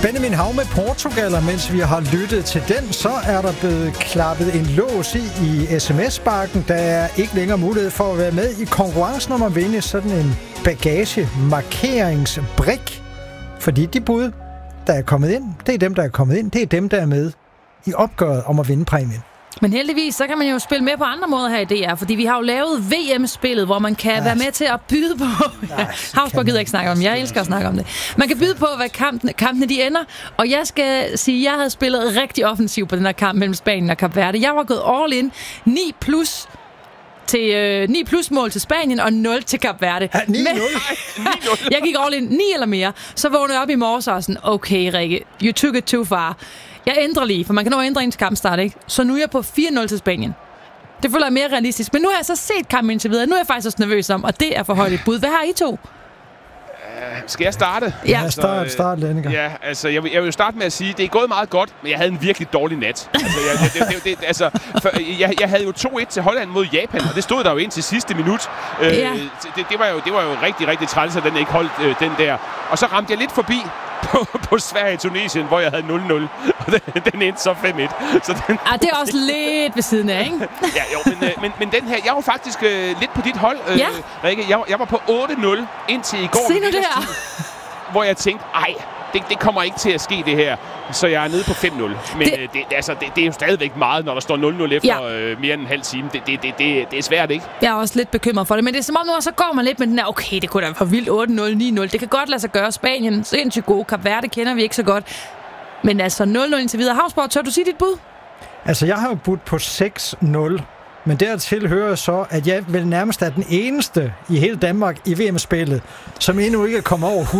Benjamin Hav med Portugal, og mens vi har lyttet til den, så er der blevet klappet en lås i sms-bakken. Der er ikke længere mulighed for at være med i konkurrencen om at vinde sådan en bagagemarkeringsbrik. Fordi de bud, der er kommet ind, det er dem, der er kommet ind. Det er dem, der er med i opgøret om at vinde præmien. Men heldigvis, så kan man jo spille med på andre måder her i DR, fordi vi har jo lavet VM-spillet, hvor man kan være med til at byde på... Havsborg gider ikke snakke om det. Jeg elsker at snakke om det. Man kan byde på, hvad kampene de ender, og jeg skal sige, at jeg havde spillet rigtig offensivt på den her kamp mellem Spanien og Kap Verde. Jeg var gået all in, 9 plus mål til Spanien og 0 til Kap Verde. 9-0? Jeg gik all in 9 eller mere. Så vågnede jeg op i morges og sådan, okay Rikke, you took it too far. Jeg ændrer lige, for man kan nå ændre ens kampstart, ikke? Så nu er jeg på 4-0 til Spanien. Det føler jeg mere realistisk. Men nu har jeg så set kampen indtil videre. Nu er jeg faktisk også nervøs om, og det er for højt et bud. Hvad har I to? Skal jeg starte? Ja, start Lenniger. Ja, altså, jeg vil jo starte med at sige, det er gået meget godt, men jeg havde en virkelig dårlig nat. Altså, jeg havde jo 2-1 til Holland mod Japan, og det stod der jo ind til sidste minut. Det var jo rigtig, rigtig træls, at den ikke holdt den der. Og så ramte jeg lidt forbi på Sverige-Tunesien, hvor jeg havde 0-0. Og den endte så 5-1. Så den... det er også lidt ved siden af, ikke? Ja, jo, men den her... Jeg var faktisk lidt på dit hold, Rikke. Jeg var på 8-0 indtil i går. Se nu det her. Hvor jeg tænkte, det kommer ikke til at ske det her. Så jeg er nede på 5-0. Men det er jo stadigvæk meget, når der står 0-0 efter mere end en halv time. Det er svært, ikke? Jeg er også lidt bekymret for det. Men det er som om nu, så går man lidt med den her, okay, det kunne da være for vildt 8-0, 9-0. Det kan godt lade sig gøre. Spanien, sindssygt gode. Kap Verde kender vi ikke så godt. Men altså 0-0 indtil videre. Havsborg, tør du sige dit bud? Altså, jeg har jo budt på 6-0. Men dertil hører så, at jeg vel nærmest er den eneste i hele Danmark i VM-spillet, som endnu ikke er kommet over